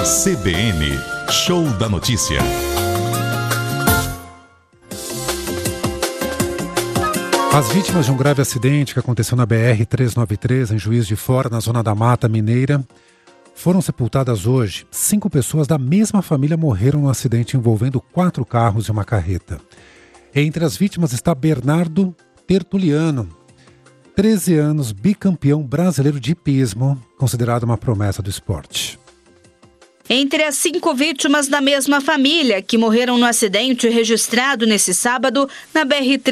CBN, Show da Notícia. As vítimas de um grave acidente que aconteceu na BR-393, em Juiz de Fora, na zona da Mata Mineira, foram sepultadas hoje. 5 pessoas da mesma família morreram no acidente envolvendo 4 carros e uma carreta. Entre as vítimas está Bernardo Tertuliano, 13 anos, bicampeão brasileiro de hipismo, considerado uma promessa do esporte. Entre as 5 vítimas da mesma família que morreram no acidente registrado nesse sábado na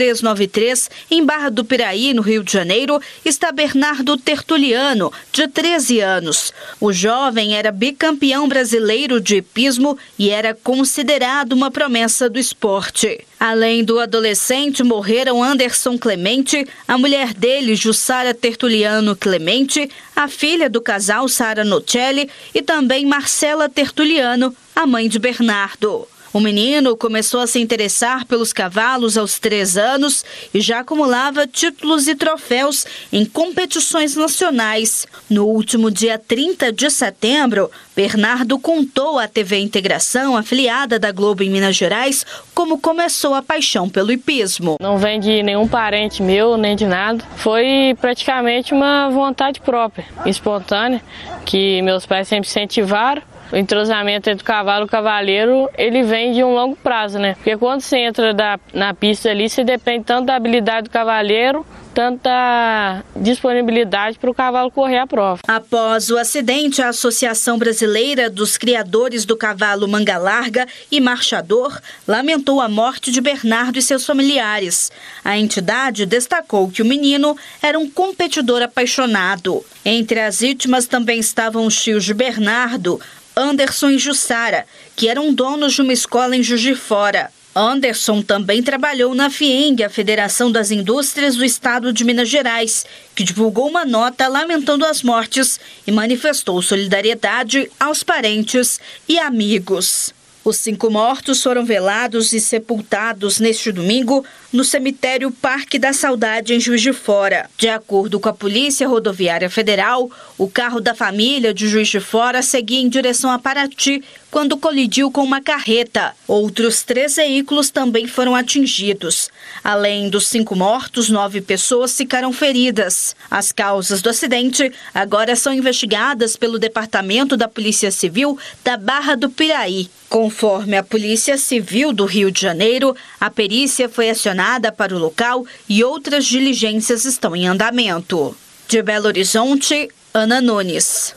BR-393, em Barra do Piraí, no Rio de Janeiro, está Bernardo Tertuliano, de 13 anos. O jovem era bicampeão brasileiro de hipismo e era considerado uma promessa do esporte. Além do adolescente, morreram Anderson Clemente, a mulher dele, Jussara Tertuliano Clemente, a filha do casal, Sara Nocelli, e também Marcela Tertuliano, a mãe de Bernardo. O menino começou a se interessar pelos cavalos aos 3 anos e já acumulava títulos e troféus em competições nacionais. No último dia 30 de setembro, Bernardo contou à TV Integração, afiliada da Globo em Minas Gerais, como começou a paixão pelo hipismo. Não vem de nenhum parente meu, nem de nada. Foi praticamente uma vontade própria, espontânea, que meus pais sempre incentivaram. O entrosamento entre o cavalo e o cavaleiro, ele vem de um longo prazo, né? Porque quando você entra na pista ali, você depende tanto da habilidade do cavaleiro, tanto da disponibilidade para o cavalo correr a prova. Após o acidente, a Associação Brasileira dos Criadores do Cavalo Manga Larga e Marchador lamentou a morte de Bernardo e seus familiares. A entidade destacou que o menino era um competidor apaixonado. Entre as vítimas também estavam os tios de Bernardo, Anderson e Jussara, que eram donos de uma escola em Juiz de Fora. Anderson também trabalhou na FIENG, a Federação das Indústrias do Estado de Minas Gerais, que divulgou uma nota lamentando as mortes e manifestou solidariedade aos parentes e amigos. Os 5 mortos foram velados e sepultados neste domingo no cemitério Parque da Saudade, em Juiz de Fora. De acordo com a Polícia Rodoviária Federal, o carro da família de Juiz de Fora seguia em direção a Paraty quando colidiu com uma carreta. Outros 3 veículos também foram atingidos. Além dos 5 mortos, 9 pessoas ficaram feridas. As causas do acidente agora são investigadas pelo Departamento da Polícia Civil da Barra do Piraí. Conforme a Polícia Civil do Rio de Janeiro, a perícia foi acionada para o local e outras diligências estão em andamento. De Belo Horizonte, Ana Nunes.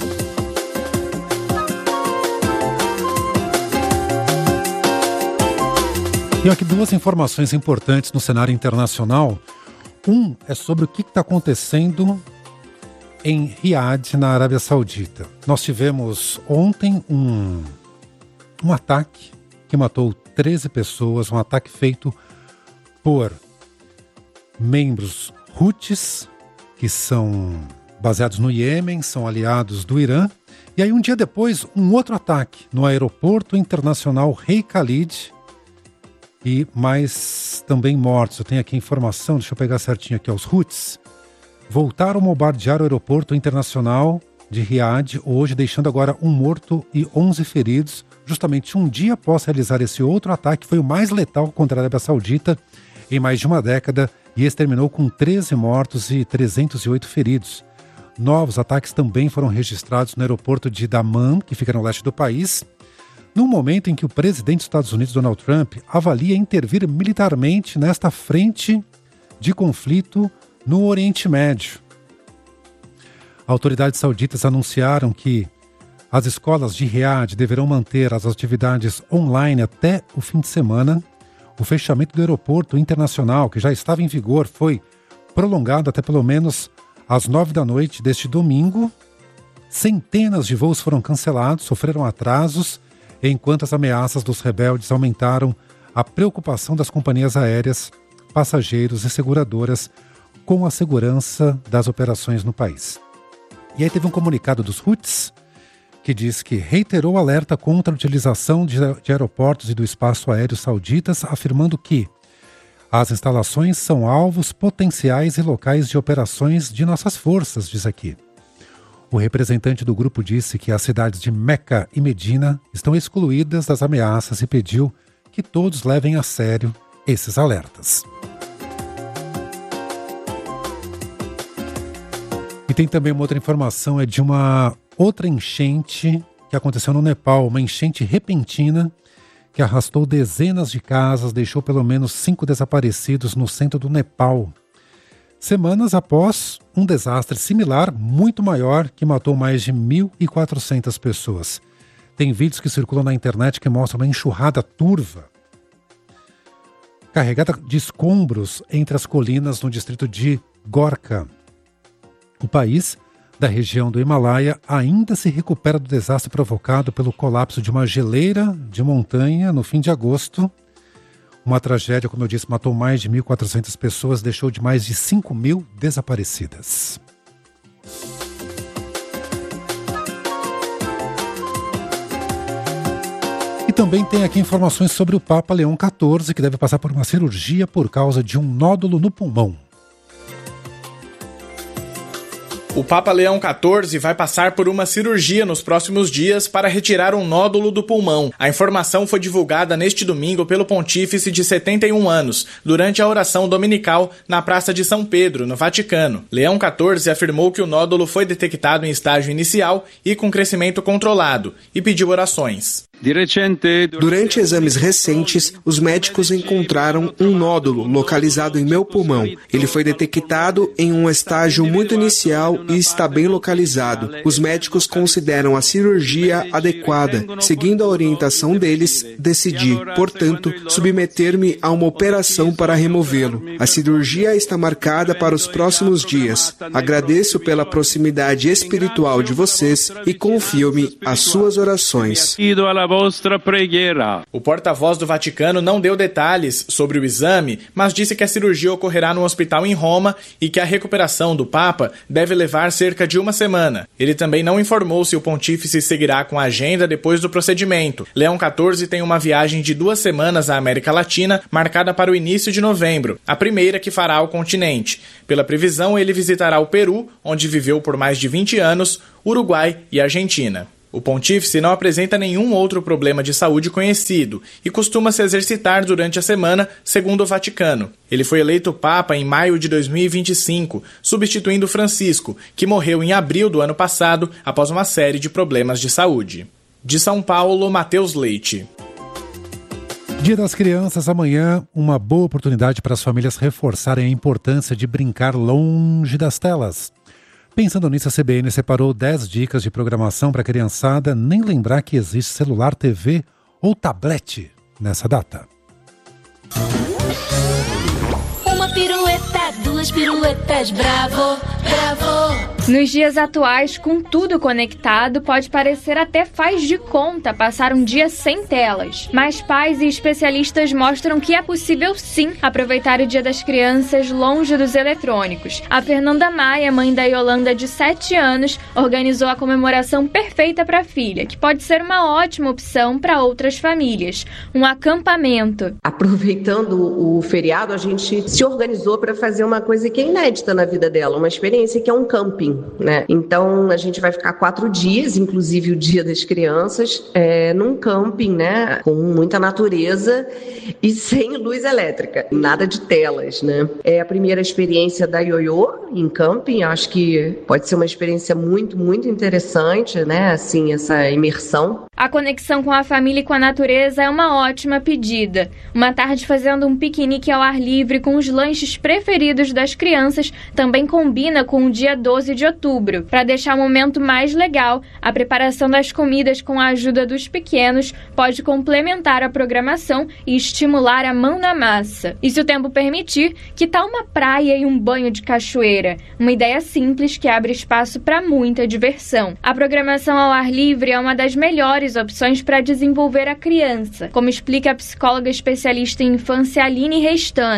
Tenho aqui 2 informações importantes no cenário internacional. Um é sobre o que está acontecendo em Riad, na Arábia Saudita. Nós tivemos ontem um ataque que matou 13 pessoas, um ataque feito por membros Houthis, que são baseados no Iêmen, são aliados do Irã. E aí um dia depois, um outro ataque no aeroporto internacional Rei Khalid, e mais também mortos. Eu tenho aqui a informação, deixa eu pegar certinho aqui. Os Houthis voltaram a bombardear o aeroporto internacional de Riad hoje, deixando agora 1 morto e 11 feridos, justamente um dia após realizar esse outro ataque, foi o mais letal contra a Arábia Saudita em mais de uma década e esse terminou com 13 mortos e 308 feridos. Novos ataques também foram registrados no aeroporto de Dammam, que fica no leste do país, no momento em que o presidente dos Estados Unidos, Donald Trump, avalia intervir militarmente nesta frente de conflito no Oriente Médio. Autoridades sauditas anunciaram que as escolas de Riad deverão manter as atividades online até o fim de semana. O fechamento do aeroporto internacional, que já estava em vigor, foi prolongado até pelo menos às 9 da noite deste domingo. Centenas de voos foram cancelados, sofreram atrasos, enquanto as ameaças dos rebeldes aumentaram a preocupação das companhias aéreas, passageiros e seguradoras com a segurança das operações no país. E aí teve um comunicado dos Houthis que diz que reiterou o alerta contra a utilização de aeroportos e do espaço aéreo sauditas, afirmando que as instalações são alvos potenciais e locais de operações de nossas forças, diz aqui. O representante do grupo disse que as cidades de Meca e Medina estão excluídas das ameaças e pediu que todos levem a sério esses alertas. E tem também uma outra informação, é de uma outra enchente que aconteceu no Nepal, uma enchente repentina que arrastou dezenas de casas, deixou pelo menos 5 desaparecidos no centro do Nepal. Semanas após um desastre similar, muito maior, que matou mais de 1.400 pessoas. Tem vídeos que circulam na internet que mostram uma enxurrada turva, carregada de escombros entre as colinas no distrito de Gorkha. O país, da região do Himalaia, ainda se recupera do desastre provocado pelo colapso de uma geleira de montanha no fim de agosto. Uma tragédia, como eu disse, matou mais de 1.400 pessoas, deixou de mais de 5.000 desaparecidas. E também tem aqui informações sobre o Papa Leão XIV, que deve passar por uma cirurgia por causa de um nódulo no pulmão. O Papa Leão XIV vai passar por uma cirurgia nos próximos dias para retirar um nódulo do pulmão. A informação foi divulgada neste domingo pelo pontífice de 71 anos, durante a oração dominical na Praça de São Pedro, no Vaticano. Leão XIV afirmou que o nódulo foi detectado em estágio inicial e com crescimento controlado, e pediu orações. Durante exames recentes, os médicos encontraram um nódulo localizado em meu pulmão. Ele foi detectado em um estágio muito inicial e está bem localizado. Os médicos consideram a cirurgia adequada. Seguindo a orientação deles, decidi, portanto, submeter-me a uma operação para removê-lo. A cirurgia está marcada para os próximos dias. Agradeço pela proximidade espiritual de vocês e confio-me às suas orações. O porta-voz do Vaticano não deu detalhes sobre o exame, mas disse que a cirurgia ocorrerá no hospital em Roma e que a recuperação do Papa deve levar cerca de uma semana. Ele também não informou se o pontífice seguirá com a agenda depois do procedimento. Leão XIV tem uma viagem de 2 semanas à América Latina, marcada para o início de novembro, a primeira que fará ao continente. Pela previsão, ele visitará o Peru, onde viveu por mais de 20 anos, Uruguai e Argentina. O pontífice não apresenta nenhum outro problema de saúde conhecido e costuma se exercitar durante a semana, segundo o Vaticano. Ele foi eleito Papa em maio de 2025, substituindo Francisco, que morreu em abril do ano passado após uma série de problemas de saúde. De São Paulo, Matheus Leite. Dia das Crianças amanhã, uma boa oportunidade para as famílias reforçarem a importância de brincar longe das telas. Pensando nisso, a CBN separou 10 dicas de programação para a criançada nem lembrar que existe celular, TV ou tablete nessa data. Uma pirueta, 2 piruetas, bravo, bravo. Nos dias atuais, com tudo conectado, pode parecer até faz de conta passar um dia sem telas. Mas pais e especialistas mostram que é possível sim aproveitar o Dia das Crianças longe dos eletrônicos. A Fernanda Maia, mãe da Yolanda de 7 anos, organizou a comemoração perfeita para a filha, que pode ser uma ótima opção para outras famílias. Um acampamento. Aproveitando o feriado, a gente se organizou para fazer uma coisa que é inédita na vida dela, uma experiência que é um camping. Né? Então a gente vai ficar 4 dias, inclusive o Dia das Crianças, num camping, né? Com muita natureza e sem luz elétrica, nada de telas, né? É a primeira experiência da Ioiô em camping, acho que pode ser uma experiência muito, muito interessante, né? Assim, essa imersão. A conexão com a família e com a natureza é uma ótima pedida. Uma tarde fazendo um piquenique ao ar livre com os lanches preferidos das crianças também combina com o dia 12 de outubro. Para deixar o momento mais legal, a preparação das comidas com a ajuda dos pequenos pode complementar a programação e estimular a mão na massa. E se o tempo permitir, que tal uma praia e um banho de cachoeira? Uma ideia simples que abre espaço para muita diversão. A programação ao ar livre é uma das melhores opções para desenvolver a criança, como explica a psicóloga especialista em infância Aline Restano.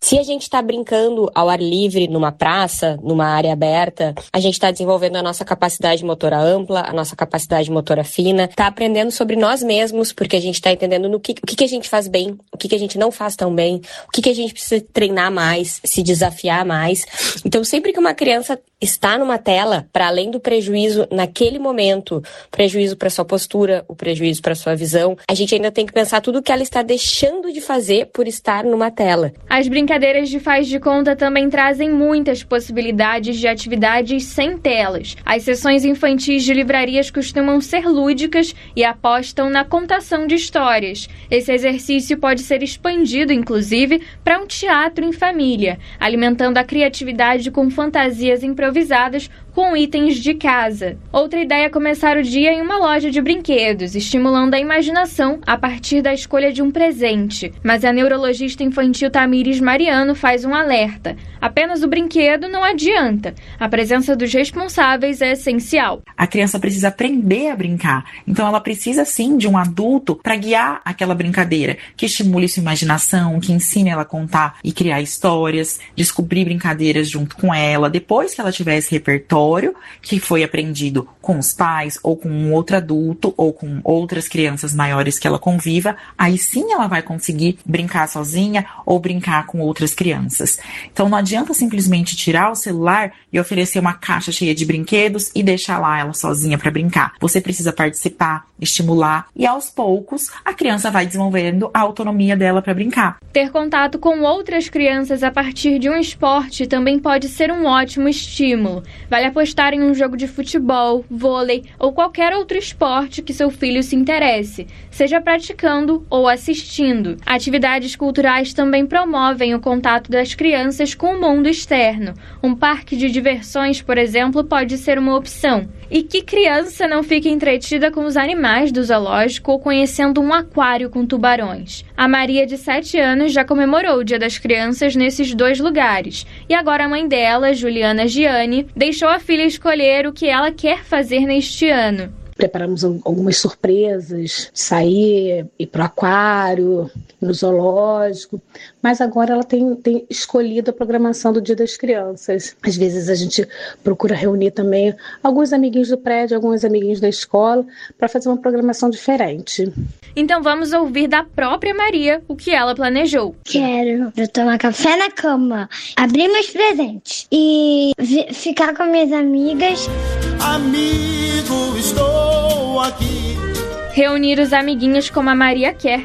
Se a gente está brincando ao ar livre, numa praça, numa área aberta, a gente está desenvolvendo a nossa capacidade motora ampla, a nossa capacidade motora fina, está aprendendo sobre nós mesmos, porque a gente está entendendo o que a gente faz bem, o que a gente não faz tão bem, o que a gente precisa treinar mais, se desafiar mais. Então, sempre que uma criança está numa tela, para além do prejuízo naquele momento, prejuízo para sua postura, o prejuízo para sua visão, a gente ainda tem que pensar tudo o que ela está deixando de fazer por estar numa tela. As brincadeiras de faz de conta também trazem muitas possibilidades de atividades sem telas. As sessões infantis de livrarias costumam ser lúdicas e apostam na contação de histórias. Esse exercício pode ser expandido, inclusive, para um teatro em família, alimentando a criatividade com fantasias improvisadas com itens de casa. Outra ideia é começar o dia em uma loja de brinquedos, estimulando a imaginação a partir da escolha de um presente. Mas a neurologista infantil Tamires Mariano faz um alerta. Apenas o brinquedo não adianta. A presença dos responsáveis é essencial. A criança precisa aprender a brincar. Então ela precisa sim de um adulto para guiar aquela brincadeira, que estimule sua imaginação, que ensine ela a contar e criar histórias, descobrir brincadeiras junto com ela. Depois que ela tiver esse repertório que foi aprendido com os pais ou com um outro adulto ou com outras crianças maiores que ela conviva, aí sim ela vai conseguir brincar sozinha ou brincar com outras crianças. Então não adianta simplesmente tirar o celular e oferecer uma caixa cheia de brinquedos e deixar lá ela sozinha para brincar. Você precisa participar, estimular e aos poucos a criança vai desenvolvendo a autonomia dela para brincar. Ter contato com outras crianças a partir de um esporte também pode ser um ótimo estímulo. Vale apostar em um jogo de futebol, vôlei ou qualquer outro esporte que seu filho se interesse, seja praticando ou assistindo. Atividades culturais também promovem o contato das crianças com o mundo externo. Um parque de diversões, por exemplo, pode ser uma opção. E que criança não fica entretida com os animais do zoológico ou conhecendo um aquário com tubarões? A Maria, de 7 anos, já comemorou o Dia das Crianças nesses 2 lugares. E agora a mãe dela, Juliana Gianni, deixou a filha escolher o que ela quer fazer neste ano. Preparamos algumas surpresas, sair, ir para o aquário, no zoológico, mas agora ela tem escolhido a programação do Dia das Crianças. Às vezes a gente procura reunir também alguns amiguinhos do prédio, alguns amiguinhos da escola, para fazer uma programação diferente. Então vamos ouvir da própria Maria o que ela planejou. Quero tomar café na cama, abrir meus presentes e ficar com minhas amigas. Amigo, estou aqui. Reunir os amiguinhos como a Maria quer